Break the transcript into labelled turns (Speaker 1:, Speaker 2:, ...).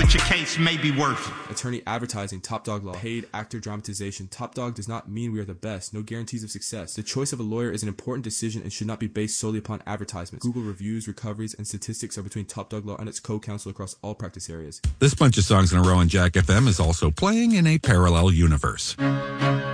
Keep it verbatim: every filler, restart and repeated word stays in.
Speaker 1: what your case may be worth.
Speaker 2: Attorney advertising, Top Dog Law. Paid actor dramatization. Top Dog does not mean we are the best. No guarantees of success. The choice of a lawyer is an important decision and should not be based solely upon advertisements. Google reviews, recoveries, and statistics are between Top Dog Law and its co-counsel across all practice areas.
Speaker 3: This bunch of songs in a row on Jack F M is also playing in a parallel universe.